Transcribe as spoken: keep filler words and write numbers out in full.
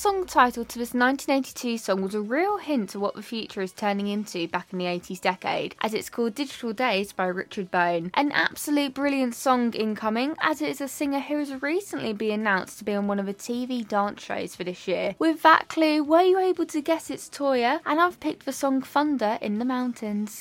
song title to this nineteen eighty-two song was a real hint to what the future is turning into back in the eighties decade, as it's called Digital Days by Richard Bone. An absolute brilliant song incoming, as it is a singer who has recently been announced to be on one of the T V dance shows for this year. With that clue, were you able to guess it's Toyah? And I've picked the song Thunder in the Mountains.